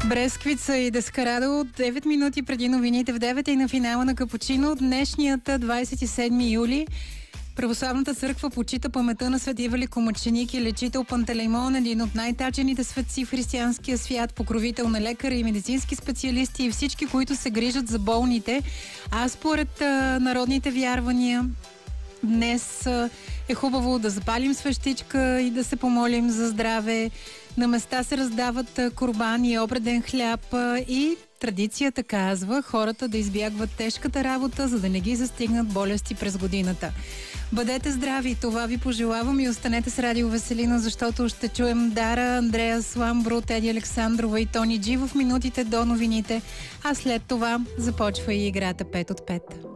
Бресквица и Дескарадо, 9 минути преди новините в 9 и на финала на Капучино. Днешният 27 юли Православната църква почита паметта на свети великомъченик и лечител Пантелеймон, един от най-тачените светци в християнския свят, покровител на лекари и медицински специалисти и всички, които се грижат за болните. А според народните вярвания, днес е хубаво да запалим свещичка и да се помолим за здраве. На места се раздават курбани и обреден хляб и традицията казва хората да избягват тежката работа, за да не ги застигнат болести през годината. Бъдете здрави, това ви пожелавам и останете с Радио Веселина, защото ще чуем Дара, Андрея Сламбро, Теди Александрова и Тони Джи в минутите до новините, а след това започва и играта 5 от 5.